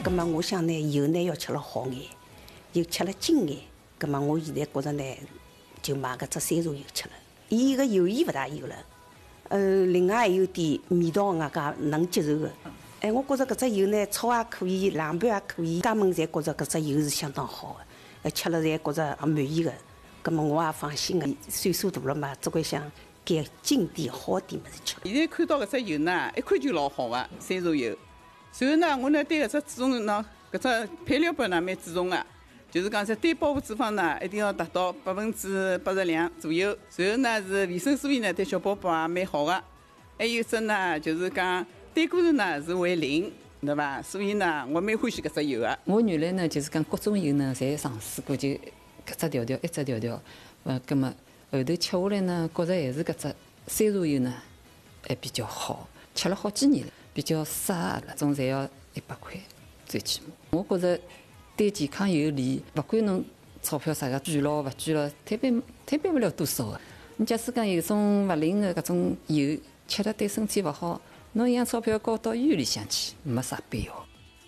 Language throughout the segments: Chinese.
葛么我想呢，以后呢要吃了好眼，又吃了精眼。葛么我现在觉着呢，就买搿只山茶油吃了。伊个油盐勿大有了，另外还有点味道，外加能接受的。哎，我觉着搿只油呢，炒也可以，凉拌也可以，家们侪觉着搿只油是相当好的，吃了侪觉着满意的。葛么我也放心的，岁数大了嘛，只管想改进点好点物事吃。 现在看到搿只油呢，一看就老好个山茶油。然后呢，我呢对搿只注重呢，搿只配料表呢蛮注重个，就是讲在单饱和脂肪呢一定要达到82%左右。然后呢是维生素 E 呢对小宝宝也蛮好个。还有只呢就是讲胆固醇呢是为0，对伐？所以呢我蛮欢喜搿只油个。 我原来呢就是讲各种油呢侪尝试过，就搿只调调一只调调，葛么后头吃下来呢，觉着还是搿只山茶油呢还比较好，吃了好几年了。比较适合了，总侪要100块，最起码。我觉着对健康有利，勿管侬钞票啥个捐咯勿捐咯，摊办不了多少个。你假使讲有种勿灵个搿种油，吃了对身体勿好，侬一样钞票交到医院里向去，没啥必要。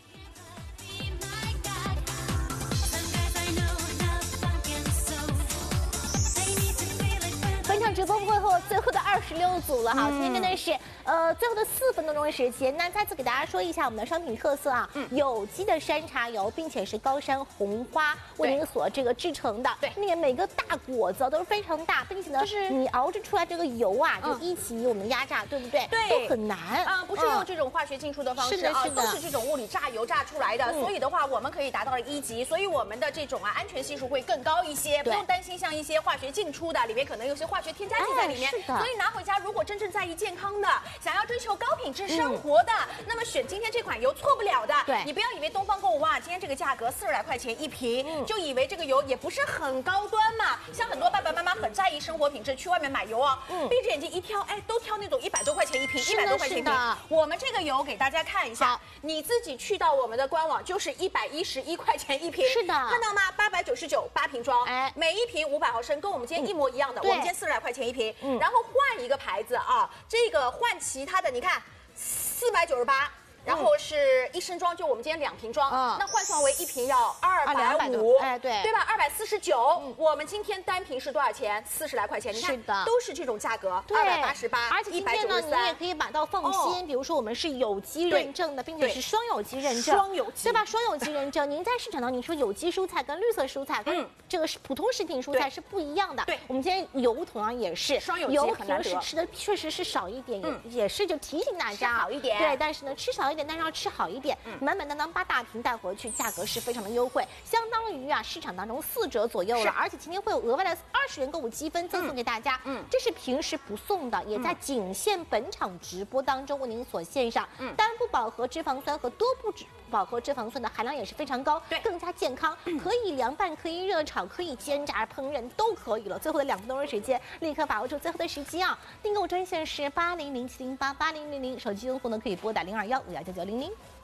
直播过后，最后的26组了哈，今天真的是最后的4分多钟的时间。那再次给大家说一下我们的商品特色啊，有机的山茶油，并且是高山红花为您所这个制成的。对，那个每个大果子都是非常大，并且呢，就是你熬制出来这个油啊，就一起我们压榨，对不对？ 对， 都很难啊，不是用这种化学进出的方式啊，都是这种物理榨油榨出来的。所以的话，我们可以达到了1级，所以我们的这种安全系数会更高一些，不用担心像一些化学进出的里面可能有些化学添加剂在里面。所以拿回家，如果真正在意健康的，想要追求高品质生活的，那么选今天这款油错不了的。对，你不要以为东方购物哇，今天这个价格40来块钱一瓶，就以为这个油也不是很高端嘛。像很多爸爸妈妈很在意生活品质，去外面买油哦，闭着眼睛一挑，哎，都挑那种100多块钱一瓶，100多块钱一瓶。我们这个油给大家看一下，你自己去到我们的官网就是111块钱一瓶。是的，看到吗？899，8瓶装，哎，每一瓶500毫升，跟我们今天一模一样的。我们今天40来块钱一瓶。然后换一个牌子啊，这个换其他的，你看498。然后是1升装，就我们今天2瓶装，那换算为1瓶要250，哎，对吧？249，我们今天单瓶是多少钱？40来块钱，你看，都是这种价格，288， 而且今天呢，你也可以买到放心，比如说我们是有机认证的，并且是双有机认证， 双有机， 对吧？双有机认证，您在市场当中，你说有机蔬菜跟绿色蔬菜跟这个是普通食品蔬菜是不一样的，对，我们今天油同样也是双有机， 油平时吃的确实是少一点，也是就提醒大家好一点， 对，但是呢，吃少一点，但是要吃好一点，满满当当8大瓶带回去，价格是非常的优惠，相当于啊市场当中4折左右了，而且今天会有额外的20元购物积分赠送给大家，这是平时不送的，也在仅限本场直播当中为您所献上，单不饱和脂肪酸和多不饱和脂肪酸的含量也是非常高，对，更加健康，可以凉拌，可以热炒，可以煎炸烹饪都可以了。最后的2分多钟时间，立刻把握住最后的时机啊！订购专线是8007088000，手机用户呢可以拨打021519900。